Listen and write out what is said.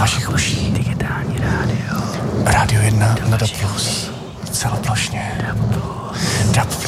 vašich uší. Digitální rádio. Rádio 1 na DAB+. Celoplošně. DAB+.